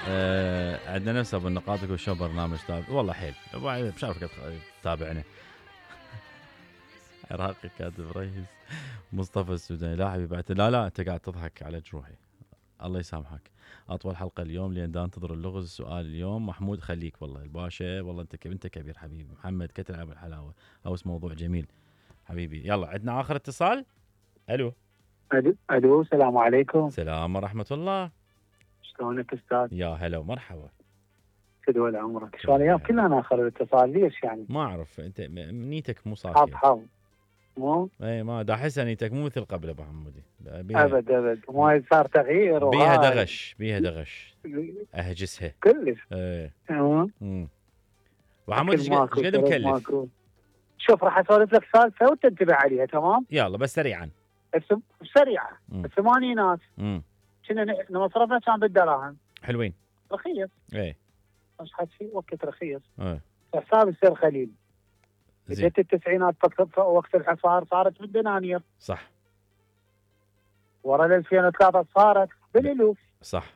عندنا نفس ابو النقاط يقول شو برنامج تابع والله حيل بشارك تتابعنا. عراقي كاتب ريس. مصطفى السوداني لا حبيبي لا انت قاعد تضحك على جروحي. الله يسامحك. اطول حلقه اليوم لان دا انتظر اللغز. السؤال اليوم محمود خليك والله الباشا والله انت كبير حبيبي. محمد كتلعب الحلاوه اوس موضوع جميل حبيبي. يلا عندنا اخر اتصال. الو السلام عليكم. السلام ورحمه الله. شلونك استاذ؟ يا هلا ومرحبا. تدول عمرك. شلون ايام كلنا ناخر الاتصال ليش يعني؟ ما اعرف انت نيتك مو صافيه. حظ مو؟ اي ما دا احس نيتك مو مثل قبل ابو حمودي. ابد ما صار تغيير بيها دغش اهجسها كلش. ايه ابو وحمود ايش قد مكلف؟ شوف راح اسولف لك سالفه وتنتبه عليها تمام؟ يلا بس سريعا. سريعه. الثمانينات كنا مصرفنا كان بالدراهم. حلوين. رخيص. ايه مش حكي وقت رخيص. ايه حساب السير خليل. بداية التسعينات وقت الحصار صارت بالدنانير. صح. ورا 2003 صارت بالالوف. صح.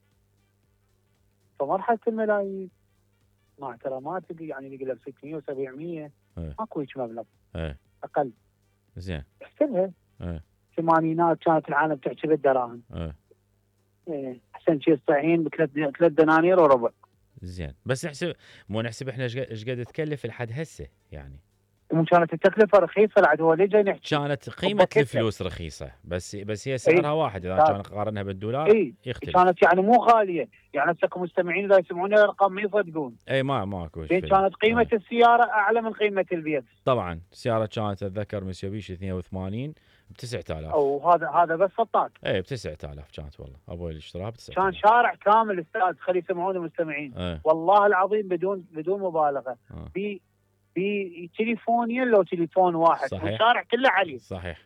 فمرحله الملايين مع احترامات يعني نقلب 600 و700 ماكو هيك مبلغ. اقل. زين. احسبها. الثمانينات كانت العالم تحكي بالدراهم. احسن شيء الصحيحين ب3 دنانير وربع. زين بس نحسب احنا ايش قد تكلف لحد هسه يعني. كانت التكلفه رخيصه العاد هو ليه جاي نحكي؟ كانت قيمه الفلوس رخيصه بس هي سعرها واحد اذا كان قارنها بالدولار يختلف. كانت يعني مو غاليه يعني هسه المستمعين اذا يسمعون الارقام ما يصدقون. ماكو كانت قيمه السياره اعلى من قيمه البيت. طبعا السياره كانت اتذكر ميتسوبيشي 82 ب 9000. او هذا بس سطات. ب 9000 كانت والله ابوي اللي اشتراها ب 9000. كان شارع كامل استاذ خلي يسمعون المستمعين. والله العظيم بدون مبالغه. بتليفونين لو تليفون واحد. صحيح. والشارع كله عليه. صحيح.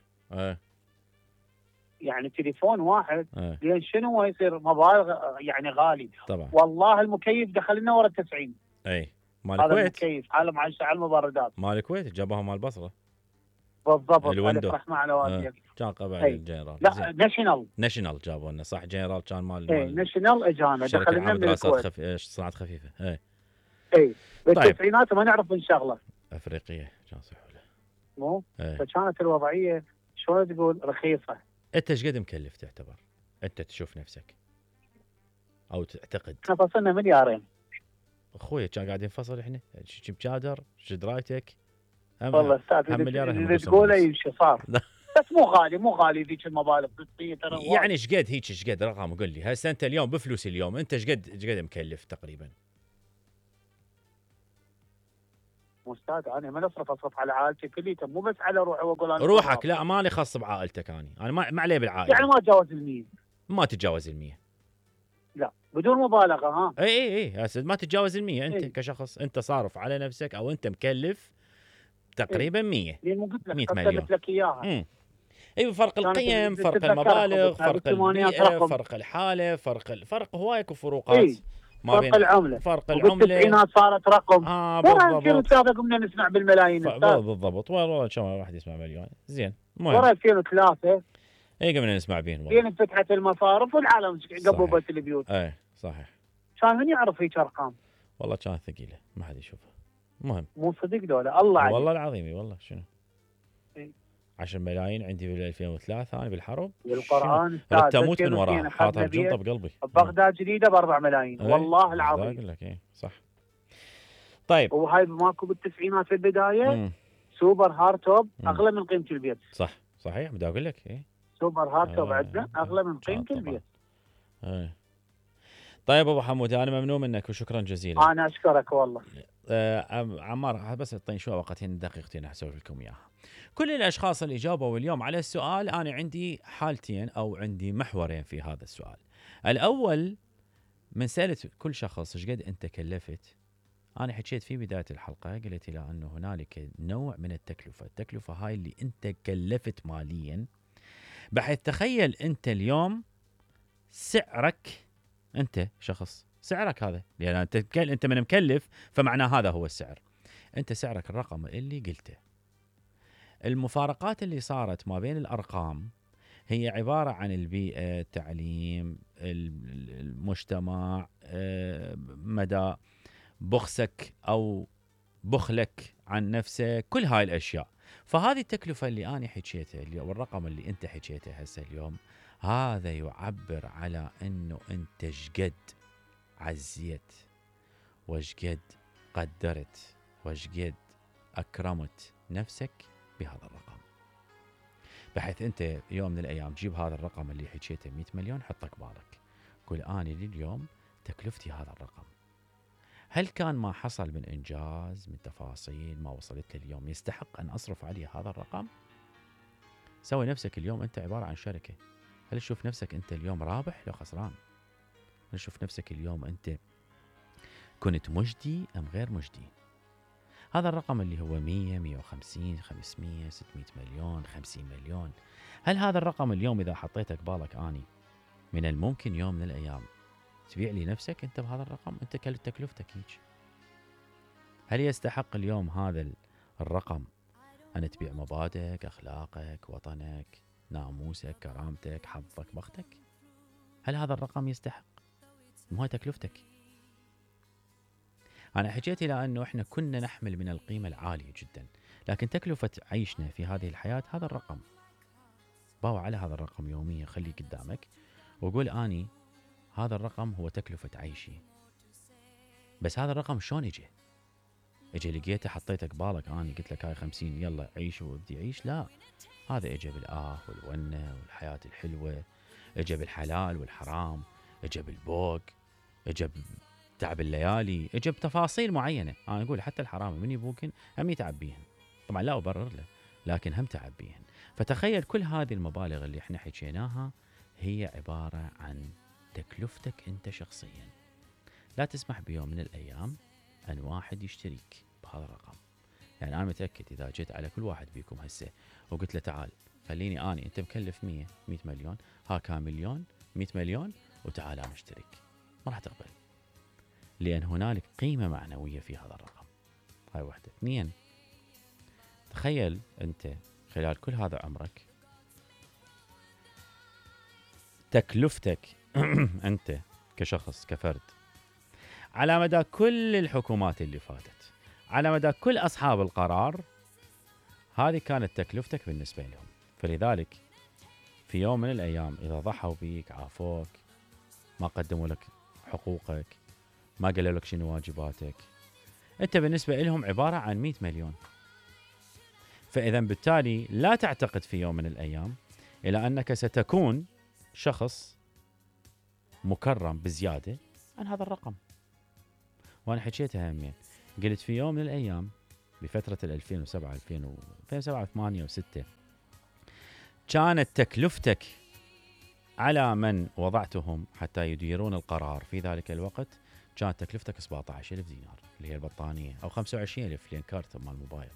يعني تليفون واحد لان شنو يصير مبالغ يعني غالي. طبعا. والله المكيف دخل لنا ورا 90. مال الكويت. المكيف عالم على المبردات مال الكويت جابوها مال البصره. بالضبط. الويندو. رحمه على والديك. كان قبل الجنرال. لا ناشونال جابوا لنا صح. جنرال كان مال ناشونال اجانا دخل لنا من الكويت. صناعات خفيفه. بالتسعينات ما نعرف من شغله افريقيه كان سحوله مو. فكانت الوضعيه شلون تقول رخيصه. انت ايش قد مكلف تعتبر؟ انت تشوف نفسك او تعتقد؟ احنا فصلنا مليارين اخوي كان قاعدين نفصل احنا شي بجادر شد رايتك والله استاذ اللي تقوله يمشي صار. بس مو غالي ذيك المبالغ ترى يعني ايش قد هيك ايش قد رقم قول لي هسه انت اليوم بفلوس اليوم انت ايش قد مكلف تقريبا؟ استاذ انا ما اصرف على عائلتي كليتها مو بس على روحي واقول انا روحك. لا مالي خاص بعائلتك. انا ما عليه بالعائله يعني ما تجاوز ال100. ما تتجاوز ال100. لا بدون مبالغه. ها اي هسه ما تتجاوز ال100 انت كشخص انت صارف على نفسك او انت مكلف تقريبا 100 100 مليون. لك اياها. ايوه فرق القيم فرق المبالغ فرق البيئه فرق الحاله فرق هوايك وفروقات. فرق العمله. بالتسعينات صارت رقم. بالضبط. 2003 قمنا نسمع بالملايين. بالضبط والله ان شاء الله واحد يسمع مليون. زين ورا 2003 قمنا نسمع بين والله. انفتحت المصارف والعالم قبوبت البيوت. صحيح. كان من يعرف هيك ارقام؟ والله كانت ثقيله ما حد يشوفها. مهم مو صدق دوله الله عليك. والله العظيم والله شنو 10 ملايين عندي بال 2003 انا بالحرب. بالقران تموت من وراها حاطها بجنطه بقلبي. بغداد جديده ب4 ملايين. والله العظيم. اقول لك صح. طيب وهاي ماكو بالتسعينات في البدايه. سوبر هارتوب اغلى من قيمه البيت. صحيح بدي اقول لك سوبر هارتوب عندنا اغلى من قيمه البيت. طيب ابو حمود انا ممنون منك وشكرا جزيلا. انا اشكرك والله. عمار بس اعطيني شوي وقتين دقيقتين اسوي لكم اياها. كل الاشخاص اللي جاوبوا اليوم على السؤال انا عندي حالتين او عندي محورين في هذا السؤال. الاول من سالت كل شخص ايش قد انت كلفت. انا حكيت في بدايه الحلقه قلت الى انه هنالك نوع من التكلفه هاي اللي انت كلفت ماليا بحيث تخيل انت اليوم سعرك انت شخص سعرك هذا لان انت من مكلف فمعناه هذا هو السعر. انت سعرك الرقم اللي قلته. المفارقات اللي صارت ما بين الارقام هي عباره عن البيئه، التعليم، المجتمع، مدى بخسك أو بخلك عن نفسك، كل هاي الأشياء. فهذه التكلفة اللي أنا حكيتها اليوم والرقم اللي أنت حكيته هسه اليوم، هذا يعبر على أنه أنت شقد عزيت وشقد قدرت وشقد أكرمت نفسك بهذا الرقم، بحيث أنت يوم من الأيام تجيب هذا الرقم اللي حكيته 100 مليون، حطك بالك قول أنا لليوم تكلفتي هذا الرقم، هل كان ما حصل من إنجاز من تفاصيل ما وصلت لي اليوم يستحق أن أصرف عليه هذا الرقم؟ سوي نفسك اليوم أنت عبارة عن شركة، هل تشوف نفسك أنت اليوم رابح لو خسران؟ هل تشوف نفسك اليوم أنت كنت مجدي أم غير مجدي؟ هذا الرقم اللي هو 100 150 500 600 مليون 50 مليون، هل هذا الرقم اليوم إذا حطيتك بالك آني من الممكن يوم من الأيام تبيع لي نفسك أنت بهذا الرقم؟ أنت كلت تكلفتك هيك. هل يستحق اليوم هذا الرقم أن تبيع مبادئك، أخلاقك، وطنك، ناموسك، كرامتك، حظك، بختك؟ هل هذا الرقم يستحق؟ مو هي تكلفتك. أنا حكيت إلى أنه إحنا كنا نحمل من القيمة العالية جدا، لكن تكلفة عيشنا في هذه الحياة هذا الرقم. باوع على هذا الرقم يوميا، خليه قدامك وقول أني هذا الرقم هو تكلفة عيشي. بس هذا الرقم شلون اجي لقيته حطيتك بالك أنا قلت لك هاي 50 يلا عيش وابدي عيش؟ لا، هذا اجى بالآه والونة والحياة الحلوة، اجى بالحلال والحرام، اجى بالبوق، اجى بتعب الليالي، اجى بتفاصيل معينة. أنا أقول حتى الحرام من يبوكن هم يتعب بيهن، طبعا لا أبرر له، لكن هم تعب بيهن. فتخيل كل هذه المبالغ اللي احنا حكيناها هي عبارة عن تكلفتك أنت شخصيا. لا تسمح بيوم من الأيام أن واحد يشتريك بهذا الرقم. يعني أنا متأكد إذا جيت على كل واحد بيكم هسه وقلت له تعال خليني أني أنت مكلف 100 مليون، ها كان مليون 100 مليون وتعال أنا اشتريك، ما راح تقبل، لأن هنالك قيمة معنوية في هذا الرقم. هاي واحدة. 2، تخيل أنت خلال كل هذا عمرك تكلفتك أنت كشخص كفرد على مدى كل الحكومات اللي فاتت، على مدى كل أصحاب القرار، هذه كانت تكلفتك بالنسبة لهم. فلذلك في يوم من الأيام إذا ضحوا بيك، عافوك، ما قدموا لك حقوقك، ما قالوا لك شنو واجباتك، أنت بالنسبة لهم عبارة عن 100 مليون. فإذا بالتالي لا تعتقد في يوم من الأيام إلى أنك ستكون شخص مكرم بزيادة عن هذا الرقم. وأنا حكيتها همين، قلت في يوم من الأيام بفترة 2007 2008 و6 كانت تكلفتك على من وضعتهم حتى يديرون القرار في ذلك الوقت كانت تكلفتك 17,000 دينار اللي هي البطانية، أو 25,000 لين كارت مال الموبايل.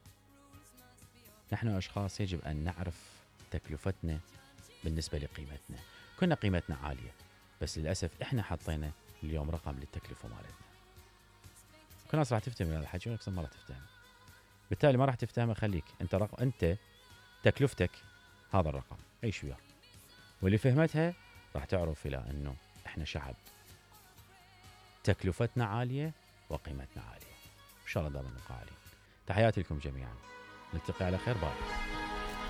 نحن أشخاص يجب أن نعرف تكلفتنا بالنسبة لقيمتنا. كنا قيمتنا عالية، بس للأسف إحنا حطينا اليوم رقم للتكلفة مالتنا. كل الناس راح تفتهم هذا الحكي ولكن ما راح تفتهم، بالتالي ما راح تفتهمه. خليك أنت تكلفتك هذا الرقم، عيش وياه، واللي فهمتها راح تعرف إلى أنه إحنا شعب تكلفتنا عالية وقيمتنا عالية. إن شاء الله دائما نبقى عاليين. تحياتي لكم جميعا، نلتقي على خير. باي.